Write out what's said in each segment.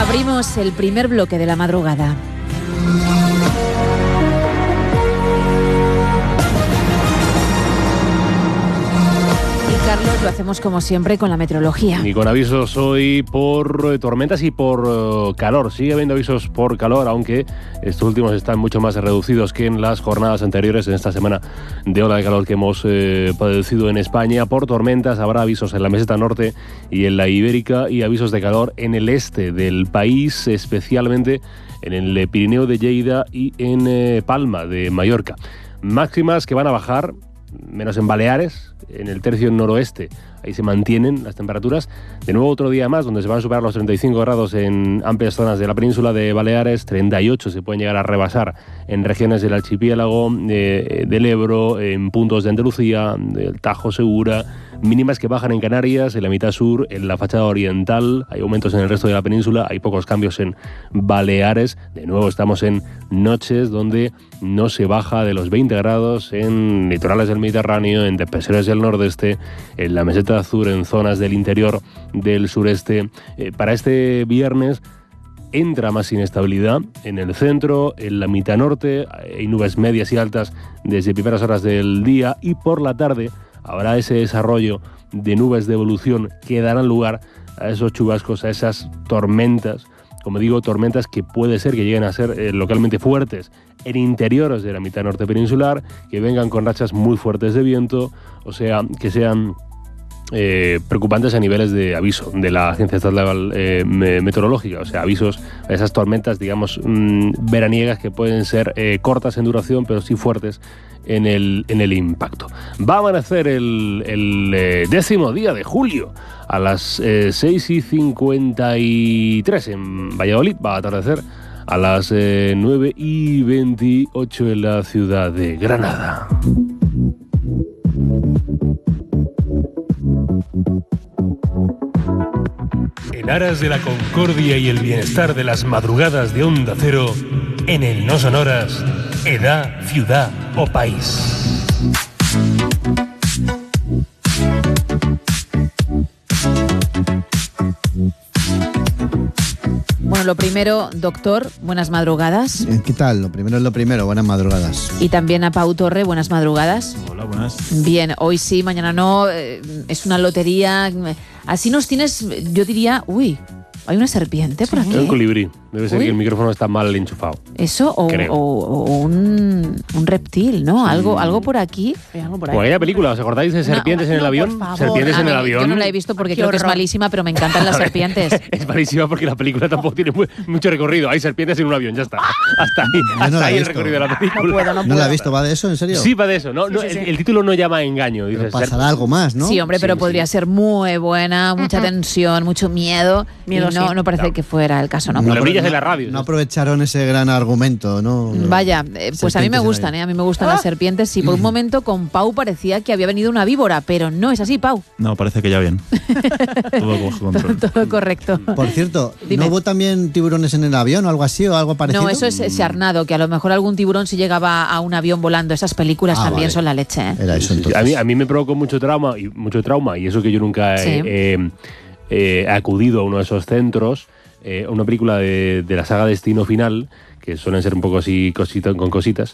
Abrimos el primer bloque de la madrugada. Carlos, lo hacemos como siempre con la meteorología. Y con avisos hoy por tormentas y por calor. Sigue habiendo avisos por calor, aunque estos últimos están mucho más reducidos que en las jornadas anteriores, en esta semana de ola de calor que hemos padecido en España. Por tormentas habrá avisos en la meseta norte y en la ibérica, y avisos de calor en el este del país, especialmente en el Pirineo de Lleida y en Palma de Mallorca. Máximas que van a bajar, menos en Baleares, en el tercio noroeste. Ahí se mantienen las temperaturas. De nuevo otro día más, donde se van a superar los 35 grados en amplias zonas de la península de Baleares. 38 se pueden llegar a rebasar en regiones del archipiélago, del Ebro, en puntos de Andalucía, del Tajo, Segura. Mínimas que bajan en Canarias, en la mitad sur, en la fachada oriental. Hay aumentos en el resto de la península, hay pocos cambios en Baleares. De nuevo estamos en noches donde no se baja de los 20 grados en litorales del Mediterráneo, en depresiones del nordeste, en la meseta sur, en zonas del interior del sureste. Para este viernes entra más inestabilidad en el centro, en la mitad norte. Hay nubes medias y altas desde primeras horas del día, y por la tarde habrá ese desarrollo de nubes de evolución que darán lugar a esos chubascos, a esas tormentas. Como digo, tormentas que puede ser que lleguen a ser localmente fuertes en interiores de la mitad norte peninsular, que vengan con rachas muy fuertes de viento, o sea, que sean preocupantes a niveles de aviso de la Agencia Estatal Meteorológica, o sea, avisos a esas tormentas, digamos, veraniegas, que pueden ser cortas en duración, pero sí fuertes en el impacto. Va a amanecer el 10º día de julio a las 6:53 en Valladolid. Va a atardecer a las 9:28 en la ciudad de Granada. En aras de la concordia y el bienestar de las madrugadas de Onda Cero, en el No Sonoras, edad, ciudad o país. Bueno, lo primero, doctor, buenas madrugadas. ¿Qué tal? Lo primero es lo primero, buenas madrugadas. Y también a Pau Torre, buenas madrugadas. Hola, buenas. Bien, hoy sí, mañana no, es una lotería. Así nos tienes, yo diría, uy, hay una serpiente por aquí. Es un colibrí. Debe ser que el micrófono está mal enchufado. Eso, o un reptil, ¿no? Algo por aquí. Algo por ahí. O aquella película, ¿os acordáis de Serpientes en el avión? Serpientes en el avión. Yo no la he visto porque creo que es malísima, pero me encantan las serpientes. Es malísima porque la película tampoco tiene mucho recorrido. Hay serpientes en un avión, ya está. Hasta ahí el recorrido de la película. No la he visto, ¿va de eso? ¿En serio? Sí, va de eso. No, sí. El título no llama engaño. Pero pasará algo más, ¿no? Sí, hombre, pero podría ser muy buena, mucha tensión, mucho miedo. Y no parece que fuera el caso, ¿no? Lo brillas en la radio. No aprovecharon ese gran argumento, ¿no? Vaya, pues a mí me gustan, A mí me gustan las serpientes. Sí, por un momento con Pau parecía que había venido una víbora, pero no es así, Pau. No, parece que ya bien. Todo bajo control. Todo correcto. Por cierto, Dime. ¿no hubo también tiburones en el avión o algo así o algo parecido? No, eso es Sarnado, que a lo mejor algún tiburón si llegaba a un avión volando. Esas películas también son la leche, ¿eh? Era eso, entonces. A mí me provocó mucho trauma, y eso que yo nunca he acudido a uno de esos centros. Una película de la saga Destino Final, que suelen ser un poco así con cositas.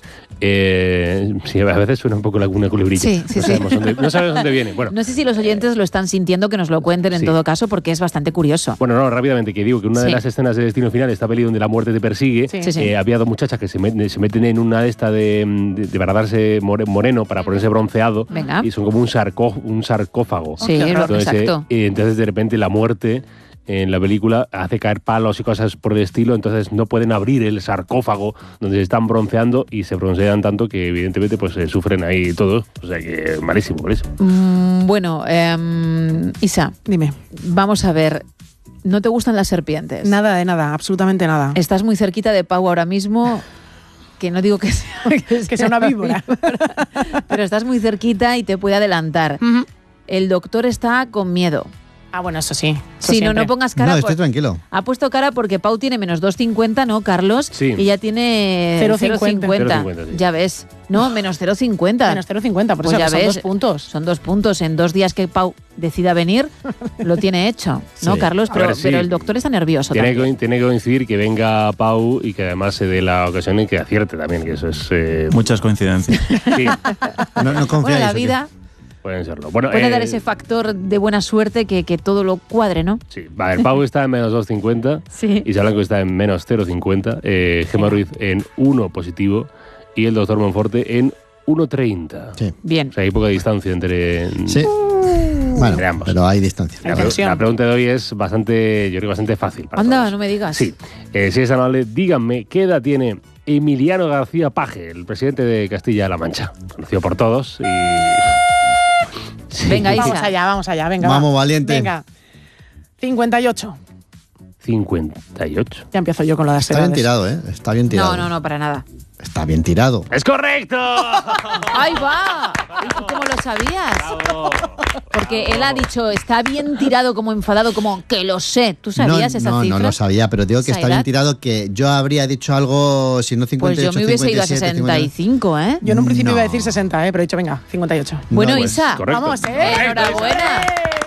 Sí, a veces suena un poco una culebrilla. Sí. No sabes dónde viene. Bueno, no sé si los oyentes lo están sintiendo, que nos lo cuenten en todo caso, porque es bastante curioso. Bueno, no, rápidamente, que digo que una de las escenas de Destino Final, esta peli donde la muerte te persigue, había dos muchachas que se meten en una de esta para darse moreno, para ponerse bronceado. Venga. Y son como un sarcófago. Sí, exacto. Entonces de repente la muerte en la película hace caer palos y cosas por el estilo, entonces no pueden abrir el sarcófago donde se están bronceando, y se broncean tanto que evidentemente pues sufren ahí todos, o sea que malísimo. Bueno, Isa, dime. Vamos a ver, ¿no te gustan las serpientes? Nada de nada, absolutamente nada. Estás muy cerquita de Pau ahora mismo, que no digo que sea una víbora, pero estás muy cerquita y te puede adelantar. El doctor está con miedo. Ah, bueno, eso sí. Sí, no pongas cara. No, estoy tranquilo. Ha puesto cara porque Pau tiene menos 2,50, ¿no, Carlos? Sí. Y ya tiene 0,50. 0,50, sí. Ya ves. No, menos 0,50. Menos 0,50, por Pues eso ya que son ves, 2 puntos. Son 2 puntos. En 2 días que Pau decida venir, lo tiene hecho, ¿no, Sí. Carlos? A ver, sí. Pero el doctor está nervioso Tiene también. que coincidir que venga Pau y que además se dé la ocasión y que acierte también, que eso es... Muchas coincidencias. sí, No Bueno, confiáis. la ¿o qué? vida pueden serlo. Bueno, puede dar ese factor de buena suerte que todo lo cuadre, ¿no? Sí, a ver, Pau está en menos 2,50, Sí. Isa Blanco está en menos 0,50, Gemma Ruiz en 1 positivo y el doctor Monforte en 1,30. Sí. Bien. O sea, hay poca distancia entre... Sí. Bueno, Entre ambos. pero hay distancia. La pregunta de hoy es bastante, yo creo, bastante fácil para Anda, todos. no me digas. Sí, si es tan amable, díganme, ¿qué edad tiene Emiliano García Paje, el presidente de Castilla-La Mancha? Conocido por todos y... Sí. Venga, Isa. Vamos allá, venga. Vamos, va. valiente. Venga. 58. 58. Ya empiezo yo con las Está bien edades. tirado, ¿eh? Está bien tirado. No, para nada. Está bien tirado. ¡Es correcto! ¡Ahí va! ¿Y tú cómo lo sabías? Porque él ha dicho, está bien tirado, como enfadado, como que lo sé. ¿Tú sabías esa cifra? No lo sabía, pero digo que ¿Esa está bien edad? tirado, que yo habría dicho algo, si no 58, Pues yo me hubiese ido a 57, 65, ¿eh? Yo en un principio No. iba a decir 60, pero he dicho, venga, 58. Bueno, pues, Isa, correcto. Vamos, enhorabuena.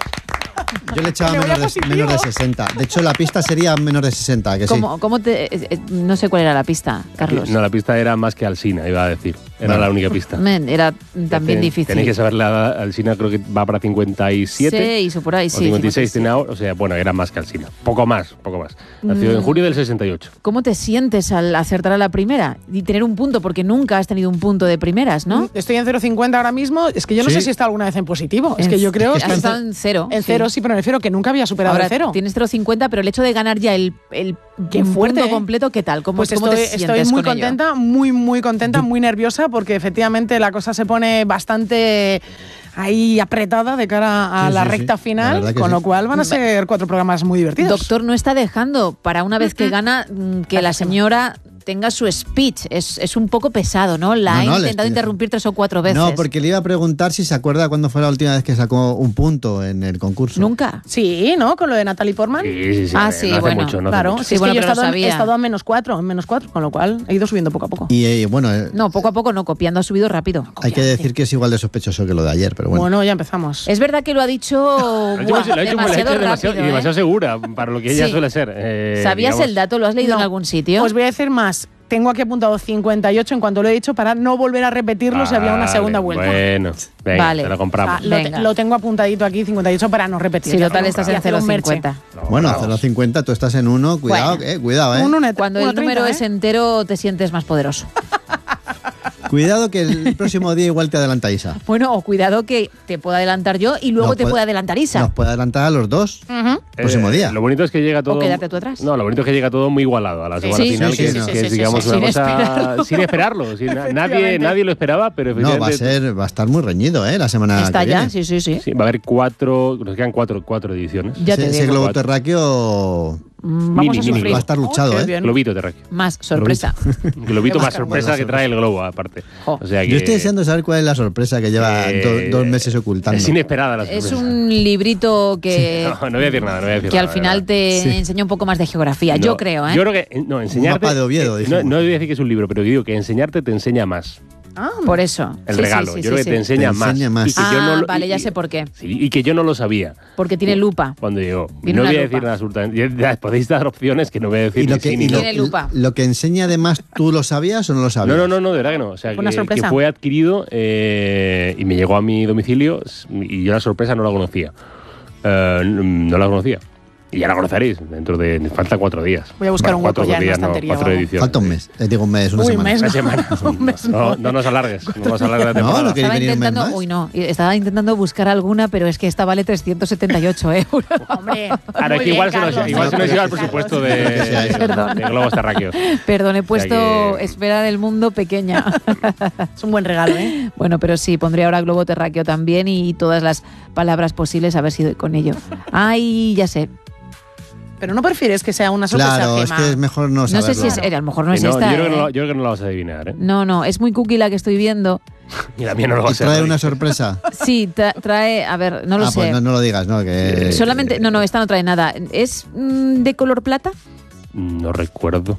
Yo le echaba Me voy a positivo. menos de 60. De hecho, la pista sería menos de 60, que sí. ¿Cómo te...? No sé cuál era la pista, Carlos. No, la pista era más que Alsina, iba a decir. Era Vale. la única pista. Men, era también difícil. Tenéis que saber la edad. Alsina creo que va para 57. 6 o por ahí, O sí. 56 tiene ahora. O sea, bueno, era más que Alsina. Poco más. Nació en junio del 68. ¿Cómo te sientes al acertar a la primera y tener un punto? Porque nunca has tenido un punto de primeras, ¿no? Estoy en 0,50 ahora mismo. Es que yo no Sí. sé si está alguna vez en positivo. Es que yo creo es que Has que estado en cero. en cero sí, pero me refiero que nunca había superado Ahora el cero. tienes 0,50, pero el hecho de ganar ya el Qué fuerte, punto ¿eh? completo, ¿qué tal? ¿Cómo, Pues cómo te estoy sientes muy con ello? contenta, muy contenta, muy nerviosa, porque efectivamente la cosa se pone bastante ahí apretada de cara a Sí, la sí, recta sí. La final, verdad que con sí. lo cual van a ser 4 programas muy divertidos. Doctor no está dejando para una vez que gana que la señora tenga su speech. Es un poco pesado, ¿no? La No, ha le intentado estoy- interrumpir 3 o 4 veces. No, porque le iba a preguntar si se acuerda cuándo fue la última vez que sacó un punto en el concurso. ¿Nunca? Sí, ¿no? Con lo de Natalie Portman. Sí. Ah, no sí, hace bueno, mucho, no hace Claro, mucho. sí, Sí, es bueno, que yo pero lo he sabía. estado a menos 4, con lo cual he ido subiendo poco a poco. Y bueno, No, poco a poco no, copiando ha subido rápido. hay que decir que es igual de sospechoso que lo de ayer, pero bueno. Bueno, ya empezamos. Es verdad que lo ha dicho, Lo ha hecho- buah, lo ha hecho demasiado rápido, y demasiado ¿eh? segura para lo que ella Sí. suele ser. ¿Sabías digamos. el dato? ¿Lo has leído No. en algún sitio? Os voy a decir más. Tengo aquí apuntado 58 en cuanto lo he dicho para no volver a repetirlo si había una Vale, segunda vuelta. Bueno, venga, Vale. te lo O sea, compramos. Venga. lo tengo apuntadito aquí 58 para no repetir. Sí, Ya total, lo estás compro. en Y hacer un merche. 0,50. Bueno, Vamos. 0,50, tú estás en 1, cuidado, Bueno. cuidado, Cuando el 1,30, número es entero, te sientes más poderoso. Cuidado que el próximo día igual te adelanta Isa. Bueno, o cuidado que te pueda adelantar yo y luego Nos te puede- pueda adelantar Isa. Nos puede adelantar a los dos. Próximo día. Lo bonito es que llega todo. quedarte tú atrás. No, lo bonito es que llega todo muy igualado a la semana Sí, final, sí, que, sí, es- sí, que es, sí, digamos, sí, una sin cosa esperarlo. sin esperarlo. Nadie, Efectivamente. nadie lo esperaba, pero No, va efectivamente. a estar muy reñido, la semana Está que ya, viene. sí. Sí, va a haber nos quedan cuatro ediciones. Ya te Ese digo. globo terráqueo Vamos Mini, a mini. sufrir. va a estar luchado, qué ¿eh? bien. Globito terráqueo. Más sorpresa. Globito más sorpresa Bueno, que trae el globo, aparte. Jo. O sea que Yo estoy deseando saber cuál es la sorpresa que lleva Eh, 2 meses ocultando. es inesperada la Es sorpresa. un librito que, No voy a decir nada, que al final te Sí. enseña un poco más de geografía. No, Yo creo, ¿eh? Yo creo que no, enseñarte. mapa de Oviedo, no, dijimos. no voy a decir que es un libro, pero digo que enseñarte te enseña más. Ah, Por eso. El Sí, regalo. sí, sí, yo creo sí, que te sí. enseña, Te enseña más. Y que yo no lo- Vale, y- ya sé por qué. Sí, y que yo no lo sabía Porque tiene lupa. cuando llegó. Tiene No una voy a lupa. decir nada absolutamente. Ya podéis dar opciones que no voy a decir Y ni lo que, sí ni y no. Tiene lupa. lo que enseña además, ¿tú lo sabías o no lo sabías? No, de verdad que no. O sea, Fue una que sorpresa. fue adquirido y me llegó a mi domicilio y yo la sorpresa no la conocía. No la conocía. Y ya la conoceréis. Faltan 4 días. Voy a buscar un hueco ya en la estantería o 4 algo. ediciones. Falta un mes. Digo un mes, una Uy, semana. mes, Una semana. Un mes, No nos alargues. No nos alargues la temporada. No, lo que- Estaba venir un mes intentando, más? uy no, estaba intentando buscar alguna, pero es que esta vale 378 euros. Hombre, Ahora, muy que igual bien, se nos Carlos. lleva el presupuesto de globos terráqueos. Perdón, he puesto que- esfera del mundo pequeña. Es un buen regalo, ¿eh? Bueno, pero sí, pondría ahora globo terráqueo también y todas las palabras posibles a ver si doy con ello. Ay, ya sé. Pero no prefieres que sea una sorpresa, Claro, es Gemma? que es mejor no No saberlo. sé si es, a lo mejor no es No, esta. yo creo que ¿eh? yo creo que no la vas a adivinar. ¿eh? No, es muy cookie la que estoy viendo. Y la mía no lo va a ¿Y ser. trae ¿no? una sorpresa? Sí, trae, a ver, no lo sé. Pues no lo digas, ¿no? Que... Solamente, no, esta no trae nada. ¿Es de color plata? No recuerdo.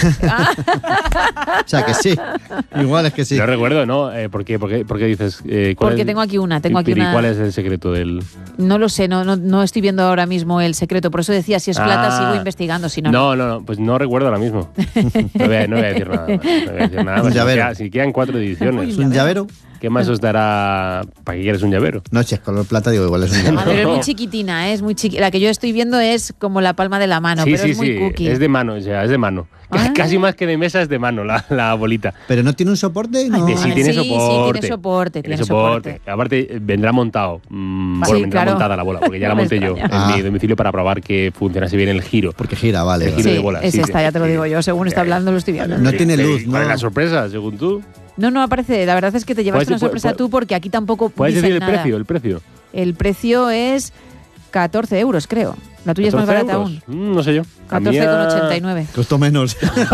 O sea, que sí. Igual es que sí. No recuerdo, ¿no? ¿Por qué dices? ¿Cuál Porque es- tengo aquí una, ¿Y cuál es el secreto del...? No lo sé, no estoy viendo ahora mismo el secreto, por eso decía, si es plata sigo investigando, si no. No, pues no recuerdo ahora mismo. No voy a decir nada más. No voy a decir nada Un más. llavero. Si quedan 4 ediciones. ¿Es un llavero? ¿Qué más os dará para que quieres un llavero? No, si es color plata, digo, igual es un Ah, llavero. pero es muy chiquitina, es muy chiquita. La que yo estoy viendo es como la palma de la mano, Sí, pero sí, es muy sí. cookie. Es de mano, o sea, es de mano. Ah. Casi más que de mesa es de mano la bolita. Pero no tiene un soporte, ¿no? Sí, tiene sí, soporte. tiene soporte, tiene soporte. Aparte, vendrá montado. Sí, Vendrá claro. montada la bola, porque ya la No me monté yo extraña. en mi domicilio para probar que funcionase bien el giro. Porque gira, vale. El vale. giro Sí, de bola. es sí, esta, sí. ya te lo digo yo, según está hablando lo estoy viendo. No tiene luz, ¿Cuál es ¿no? la sorpresa, según tú? No aparece, la verdad es que te llevaste ¿Puedes- una sorpresa pu- tú porque aquí tampoco ¿Puedes dicen decir el nada. precio? El precio. El precio es 14 euros, creo. La tuya es más 14 barata euros. aún. No sé yo. La mía- 14,89. Costó menos.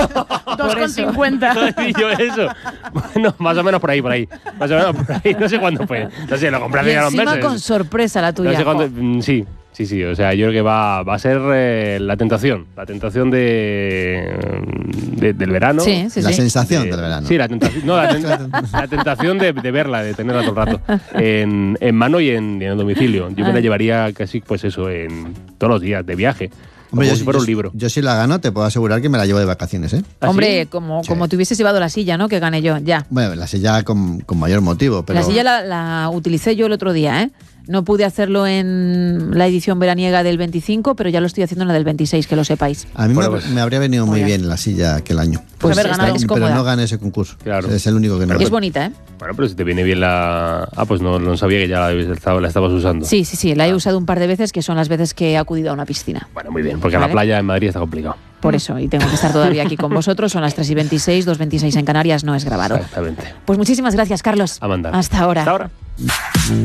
2,50. No yo eso. Bueno, más o menos por ahí. Más o menos por ahí. No sé cuándo fue. No sé, lo compré hace Y ya unos encima meses. con sorpresa la tuya. No sé cuándo. Jo. Sí. O sea, yo creo que va a ser la tentación. La tentación del verano. Sí, sí, La sí. sensación del verano. Sí, la tentación, no, la tentación de verla, de tenerla todo el rato en mano y en el domicilio. Yo me la llevaría casi, pues eso, en todos los días de viaje. Hombre, Como si fuera un libro. Yo si la gano, te puedo asegurar que me la llevo de vacaciones, ¿eh? ¿Ah, Hombre, sí? como Sí. te hubieses llevado la silla, ¿no? Que gané yo, ya. Bueno, la silla con mayor motivo, pero... La silla la utilicé yo el otro día, ¿eh? No pude hacerlo en la edición veraniega del 25, pero ya lo estoy haciendo en la del 26, que lo sepáis. A mí Bueno, me, pues- me habría venido muy Muy bien. bien la silla aquel año. Pues haber ganado. es pero cómoda. no gané ese concurso. Claro. Es el único que no. Es bonita, ¿eh? Bueno, pero si te viene bien la... Ah, pues no sabía que ya la estabas usando. Sí, la he usado un par de veces, que son las veces que he acudido a una piscina. Bueno, muy bien, porque a la Vale. playa en Madrid está complicado. Por eso, y tengo que estar todavía aquí con vosotros. Son las 3:26, 2:26 en Canarias, no es grabado. Exactamente. Pues muchísimas gracias, Carlos. A mandar. Hasta ahora. Hasta ahora.